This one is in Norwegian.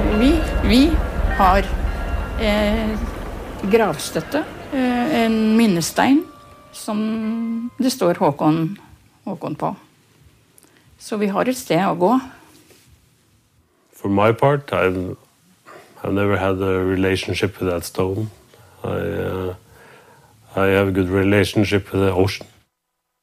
Vi har gravstøtte, en minnestein som det står Håkon på. Så vi har et sted å gå. For my part, I've never had a relationship with that stone. I have a good relationship with the ocean.